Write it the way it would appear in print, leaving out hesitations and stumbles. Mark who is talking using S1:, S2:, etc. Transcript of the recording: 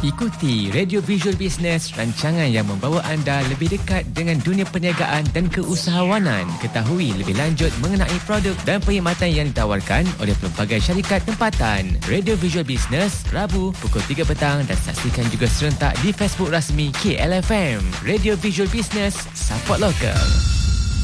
S1: Ikuti Radio Visual Business, rancangan yang membawa anda lebih dekat dengan dunia perniagaan dan keusahawanan. Ketahui lebih lanjut mengenai produk dan perkhidmatan yang ditawarkan oleh pelbagai syarikat tempatan. Radio Visual Business, Rabu pukul 3 petang dan saksikan juga serentak di Facebook rasmi KLFM. Radio Visual Business, support lokal.